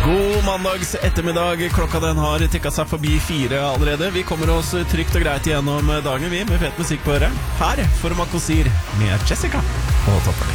God mandags ettermiddag. Klokka den har tikket seg forbi 4 allerede. Vi kommer oss trygt og greit gjennom dagen, vi, med fet musikk på øret. Her får Makosir med Jessica på toppen.